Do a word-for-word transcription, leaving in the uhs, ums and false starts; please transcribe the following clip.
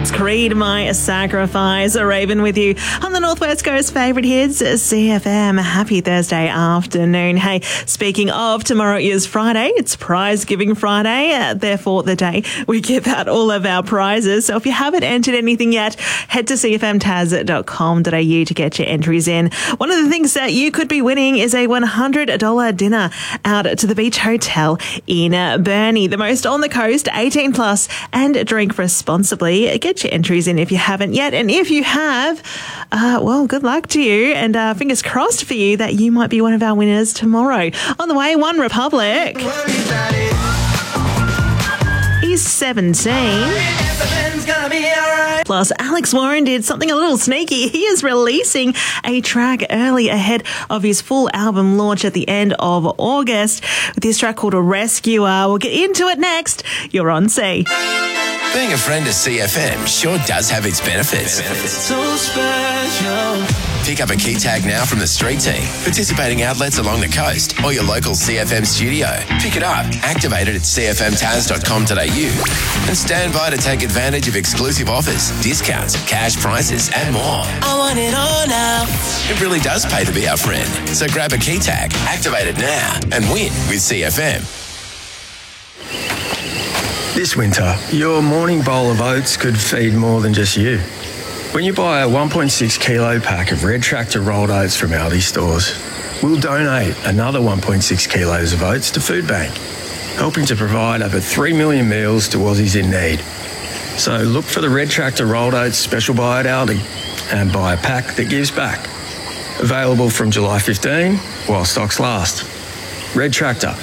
Alex Creed, My Sacrifice. Raven with you on the Northwest Coast favourite hits, C F M. Happy Thursday afternoon. Hey, speaking of, tomorrow is Friday. It's Prize Giving Friday. Uh, therefore, the day we give out all of our prizes. So if you haven't entered anything yet, head to c f m taz dot com dot a u to get your entries in. One of the things that you could be winning is a one hundred dollars dinner out to the Beach Hotel in uh, Burnie. The most on the coast, eighteen plus, and drink responsibly. Get your entries in if you haven't yet. And if you have, uh, well, good luck to you. And uh, fingers crossed for you that you might be one of our winners tomorrow. On the way, One Republic. He's seventeen. Plus, Alex Warren did something a little sneaky. He is releasing a track early ahead of his full album launch at the end of August with this track called A Rescuer. We'll get into it next. You're on C. Being a friend of C F M sure does have its benefits. benefits. So special. Pick up a key tag now from the street team, participating outlets along the coast, or your local C F M studio. Pick it up, activate it at c f m taz dot com dot a u, and stand by to take advantage of exclusive offers, discounts, cash prices, and more. I want it all now. It really does pay to be our friend. So grab a key tag, activate it now, and win with C F M. This winter, your morning bowl of oats could feed more than just you. When you buy a one point six kilo pack of Red Tractor rolled oats from Aldi stores, we'll donate another one point six kilos of oats to Food Bank, helping to provide over three million meals to Aussies in need. So look for the Red Tractor rolled oats special buy at Aldi and buy a pack that gives back. Available from July fifteenth while stocks last. Red Tractor.